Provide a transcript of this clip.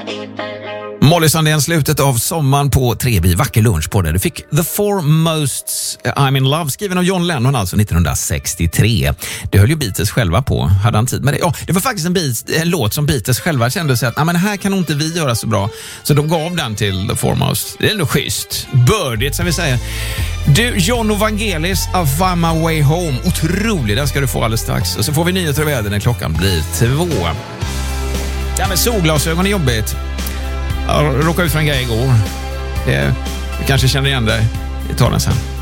Molly Sandén, slutet av sommaren på Treby, vacker lunch på det. Du fick The Four Most I'm in Love, skriven av John Lennon alltså 1963. Det höll ju Beatles själva på, hade han tid med det? Ja, det var faktiskt en låt som Beatles själva kände sig att men här kan nog inte vi göra så bra. Så de gav den till The Four Most. Det är ändå schysst. Bördigt som vi säger. Du, John Vangelis, A Find My Way Home. Otrolig, den ska du få alldeles strax. Och så får vi nyheter och väder när klockan blir 2. Ja, men solglasögon är jobbigt. Jag råkade ut för en grej igår. Du kanske känner igen dig. Vi tar den sen.